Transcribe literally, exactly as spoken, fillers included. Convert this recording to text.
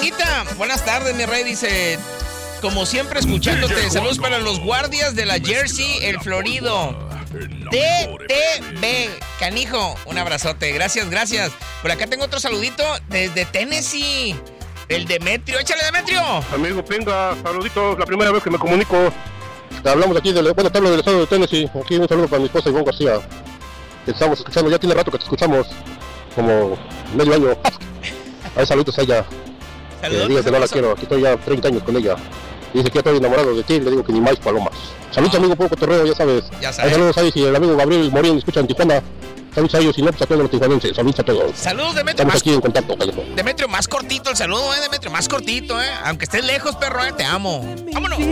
Anita, buenas tardes, mi rey, dice, como siempre escuchándote, saludos para los guardias de la Jersey, el Florido. T T B, canijo, un abrazote, gracias, gracias. Por acá tengo otro saludito desde Tennessee, el Demetrio, échale, Demetrio. Amigo Pinga, saluditos, la primera vez que me comunico. Hablamos aquí, de, bueno, te hablo del estado de Tennessee. Aquí un saludo para mi esposa Ivonne García. Que estamos escuchando, ya tiene rato que te escuchamos, como medio año. Hay saludos a ella. Saludos, eh, días que no la quiero, aquí estoy ya treinta años con ella. Dice que ya estoy enamorado de ti, le digo que ni más palomas. Saludos, amigo, poco cotorreo, ya sabes. Ya sabes. Hay saludos ahí, si el amigo Gabriel Morín escucha en Tijuana. Saludos a ellos y no, pues a todos los tijuanenses. Saludos a todos. Saludos, Demetrio. Estamos Más, aquí en contacto. Demetrio, más cortito el saludo, eh, Demetrio, más cortito, eh. Aunque estés lejos, perro, eh, te amo. Vámonos.